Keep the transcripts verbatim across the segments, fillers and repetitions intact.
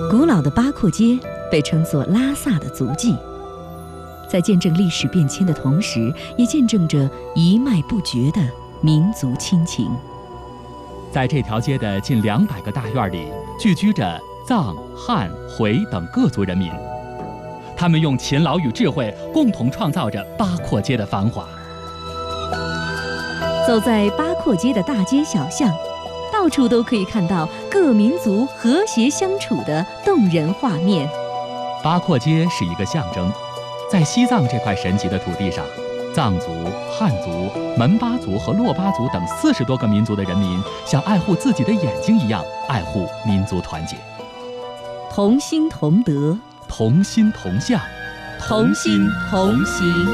古老的八廓街被称作拉萨的足迹，在见证历史变迁的同时，也见证着一脉不绝的民族亲情。 在这条街的近两百个大院里，聚居着藏、汉、回等各族人民，他们用勤劳与智慧共同创造着八廓街的繁华。 走在八廓街的大街小巷，到处都可以看到各民族和谐相处的动人画面。 八廓街是一个象征，在西藏这块神奇的土地上，藏族、汉族、门巴族和珞巴族等四十多个民族的人民，像爱护自己的眼睛一样爱护民族团结。 同心同德， 同心同向， 同心同行。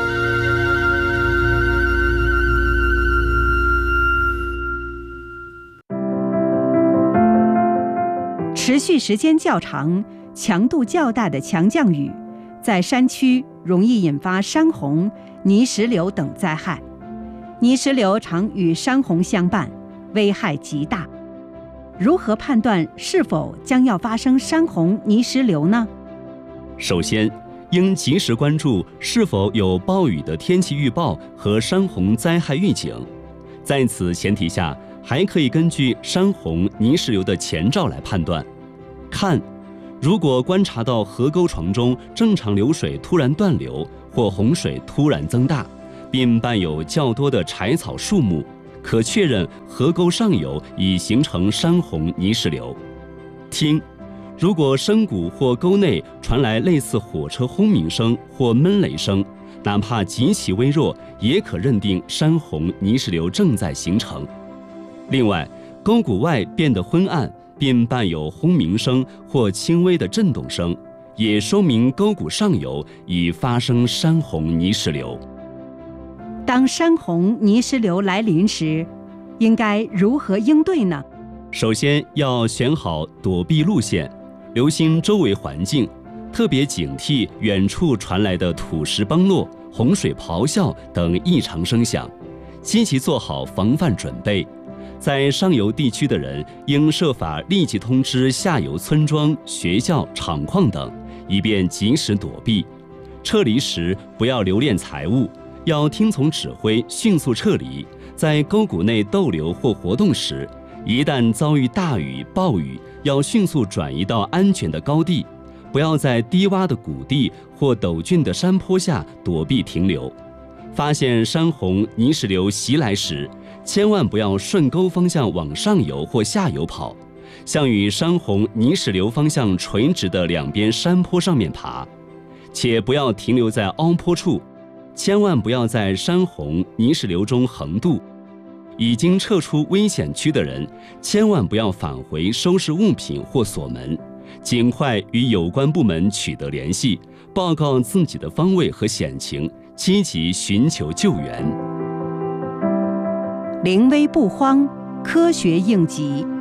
持续时间较长、强度较大的强降雨，在山区容易引发山洪、泥石流等灾害。泥石流常与山洪相伴，危害极大。如何判断是否将要发生山洪、泥石流呢？ 首先，应及时关注是否有暴雨的天气预报和山洪灾害预警。在此前提下，还可以根据山洪、泥石流的前兆来判断。看，如果观察到河沟床中正常流水突然断流，或洪水突然增大，并伴有较多的柴草树木，可确认河沟上游已形成山洪、泥石流。听，如果深谷或沟内传来类似火车轰鸣声或闷雷声，哪怕极其微弱，也可认定山洪、泥石流正在形成。另外，沟谷外变得昏暗，并伴有轰鸣声或轻微的震动声，也说明沟谷上游已发生山洪、泥石流。 当山洪、泥石流来临时，应该如何应对呢？ 首先要选好躲避路线，留心周围环境，特别警惕远处传来的土石崩落、洪水咆哮等异常声响，积极做好防范准备。在上游地区的人应设法立即通知下游村庄、学校、厂矿等，以便及时躲避。撤离时不要留恋财物，要听从指挥迅速撤离。在沟谷内逗留或活动时，一旦遭遇大雨、暴雨，要迅速转移到安全的高地，不要在低洼的谷地或陡峻的山坡下躲避停留。发现山洪、泥石流袭来时，千万不要顺沟方向往上游或下游跑，向与山洪、泥石流方向垂直的两边山坡上面爬，且不要停留在凹坡处，千万不要在山洪、泥石流中横渡。已经撤出危险区的人，千万不要返回收拾物品或锁门，尽快与有关部门取得联系，报告自己的方位和险情，积极寻求救援。 临危不慌，科学应急。